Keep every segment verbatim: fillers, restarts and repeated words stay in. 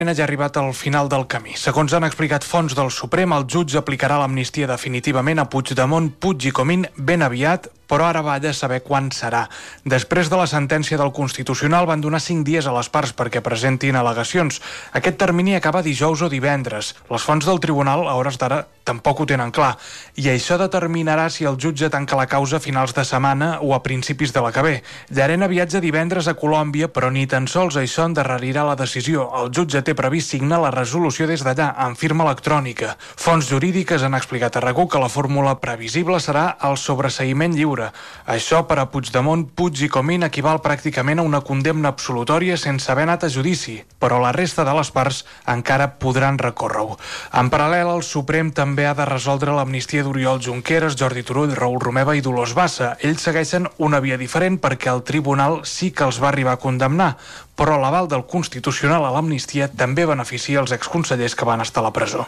ja ha arribat al final del camí. Segons han explicat fonts del Suprem, el jutge aplicarà l'amnistia definitivament a Puigdemont, Puig i Comín ben aviat, però ara va de saber quan serà. Després de la sentència del Constitucional van donar cinc dies a les parts perquè presentin al·legacions. Aquest termini acaba dijous o divendres. Les fonts del tribunal, a hores d'ara, tampoc ho tenen clar. I això determinarà si el jutge tanca la causa a finals de setmana o a principis de la que ve. Llarena viatja divendres a Colòmbia, però ni tan sols això endarrerirà la decisió. El jutge té previst signar la resolució des d'allà, en firma electrònica. Fonts jurídiques han explicat a RAC1 que la fórmula previsible serà el sobreseïment lliure. Això per a Puigdemont, Puig i Comín equival pràcticament a una condemna absolutòria sense haver anat a judici, però la resta de les parts encara podran recórrer-ho. En paral·lel, el Suprem també ha de resoldre l'amnistia d'Oriol Junqueras, Jordi Turull, Raül Romeva i Dolors Bassa. Ells segueixen una via diferent perquè el tribunal sí que els va arribar a condemnar, però l'aval del Constitucional a l'amnistia també beneficia els exconsellers que van estar a la presó.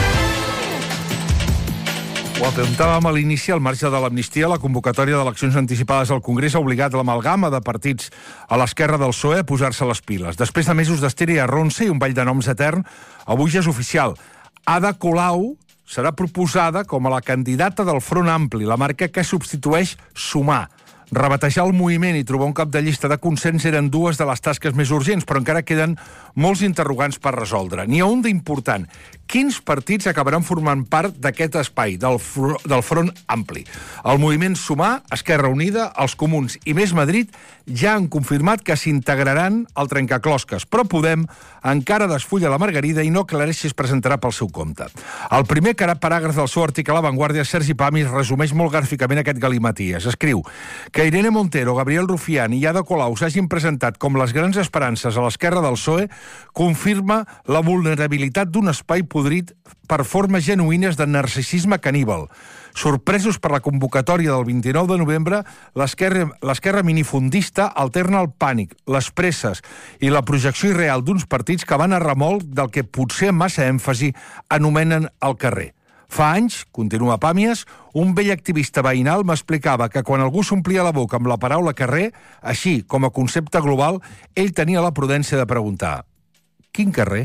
Ho apuntàvem a l'inici, al marge de l'amnistia, la convocatòria d'eleccions anticipades al Congrés ha obligat l'amalgama de partits a l'esquerra del P S O E a posar-se les piles. Després de mesos d'estira i arronsa i un ball de noms etern, avui ja és oficial. Ada Colau serà proposada com a la candidata del Front Ampli, la marca que substitueix Sumar. Rebatejar el moviment i trobar un cap de llista de consens eren dues de les tasques més urgents, però encara queden molts interrogants per resoldre. N'hi ha un d'important. Quins partits acabaran formant part d'aquest espai, del, fr del Front Ampli? El moviment Sumar, Esquerra Unida, els Comuns i Més Madrid ja han confirmat que s'integraran al trencaclosques, però Podem encara desfulla la margarida i no aclareix si es presentarà pel seu compte. El primer paràgraf del seu article a La Vanguardia, Sergi Pamis, resumeix molt gràficament aquest galimaties. Escriu que Irene Montero, Gabriel Rufián i Ada Colau s'hagin presentat com les grans esperances a l'esquerra del P S O E confirma la vulnerabilitat d'un espai podrit per formes genuïnes de narcisisme caníbal. Sorpresos per la convocatòria del vint-i-nou de novembre, l'esquerra minifundista alterna el pànic, les presses i la projecció irreal d'uns partits que van a remolc del que potser amb massa èmfasi anomenen el carrer. Fa anys, continua Pàmies, un vell activista veïnal m'explicava que quan algú s'omplia la boca amb la paraula carrer, així com a concepte global, ell tenia la prudència de preguntar: quin carrer?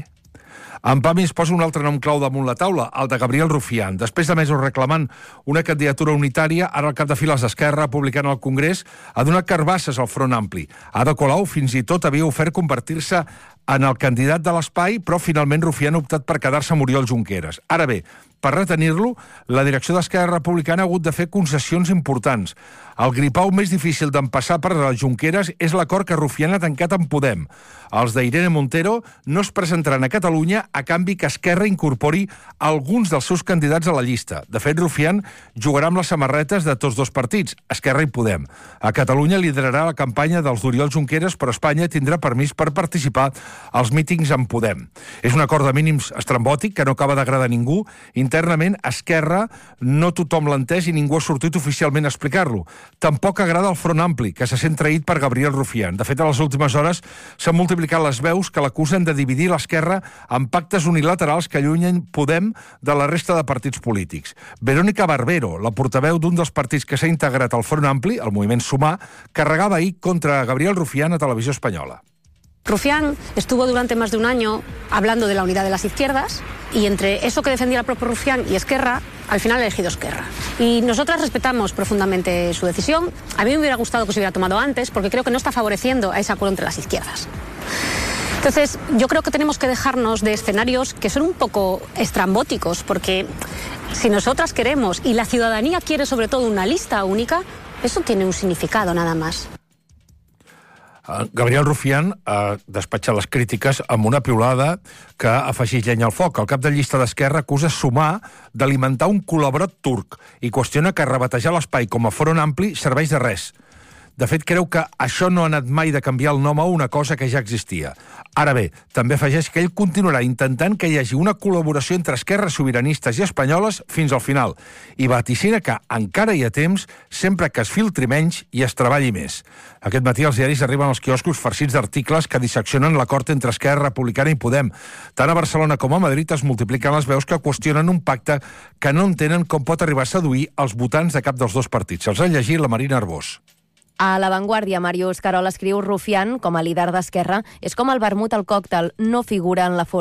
En Pàmies posa un altre nom clau damunt la taula, el de Gabriel Rufián. Després de mesos reclamant una candidatura unitària, ara el cap de files d'Esquerra Republicana al Congrés ha donat carbasses al Front Ampli. Ada Colau fins i tot havia ofert convertir-se en el candidat de l'espai, però finalment Rufián ha optat per quedar-se amb Oriol Junqueras. Ara bé, per retenir-lo, la direcció d'Esquerra Republicana ha hagut de fer concessions importants. El gripau més difícil d'empassar per a Junqueras és l'acord que Rufián ha tancat amb Podem. Els d'Irene Montero no es presentaran a Catalunya a canvi que Esquerra incorpori alguns dels seus candidats a la llista. De fet, Rufián jugarà amb les samarretes de tots dos partits, Esquerra i Podem. A Catalunya liderarà la campanya dels d'Oriol Junqueras, però Espanya tindrà permís per participar als mítings amb Podem. És un acord de mínims estrambòtic que no acaba d'agradar a ningú. Internament, Esquerra, no tothom l'ha entès i ningú ha sortit oficialment a explicar-lo. Tampoc agrada el Front Ampli, que se sent traït per Gabriel Rufián. De fet, a les últimes hores s'han multiplicat les veus que l'acusen de dividir l'esquerra en pactes unilaterals que allunyen Podem de la resta de partits polítics. Verónica Barbero, la portaveu d'un dels partits que s'ha integrat al Front Ampli, el moviment Sumar, carregava ahir contra Gabriel Rufián a Televisió Espanyola. Rufián estuvo durante más de un año hablando de la unidad de las izquierdas y entre eso que defendía el propio Rufián y Esquerra, al final ha elegido Esquerra. Y nosotras respetamos profundamente su decisión. A mí me hubiera gustado que se hubiera tomado antes porque creo que no está favoreciendo a ese acuerdo entre las izquierdas. Entonces, yo creo que tenemos que dejarnos de escenarios que son un poco estrambóticos porque si nosotras queremos y la ciudadanía quiere sobre todo una lista única, eso tiene un significado nada más. Gabriel Rufián ha despatxat les crítiques amb una piulada que afegeix llenya al foc. El cap de llista d'Esquerra acusa Sumar d'alimentar un col·laborat turc i qüestiona que rebatejar l'espai com a Front Ampli serveix de res. De fet, creu que això no ha anat mai de canviar el nom a una cosa que ja existia. Ara bé, també afegeix que ell continuarà intentant que hi hagi una col·laboració entre esquerres sobiranistes i espanyoles fins al final i vaticina que encara hi ha temps sempre que es filtri menys i es treballi més. Aquest matí els diaris arriben als quioscos farcits d'articles que disseccionen l'acord entre Esquerra Republicana i Podem. Tant a Barcelona com a Madrid es multipliquen les veus que qüestionen un pacte que no entenen com pot arribar a seduir els votants de cap dels dos partits. Els ha llegit la Marina Arbós. A La Vanguardia, Màrius Carol escriu: Rufián, com a líder d'Esquerra, és com el vermut al còctel, no figura en la foto.